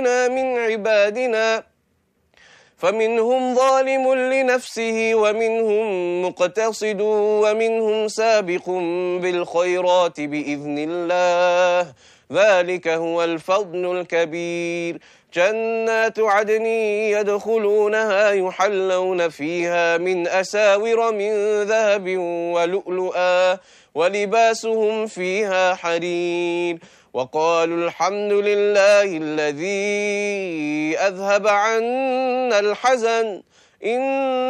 من عبادنا فمنهم ظالم لنفسه ومنهم مقتصد ومنهم سابق بالخيرات بإذن الله ذلك هو الفضل الكبير جنات عدن يدخلونها يحلون فيها من أساور من ذهب ولؤلؤا ولباسهم فيها حرير وقالوا الحمد لله الذي أذهب عنا الحزن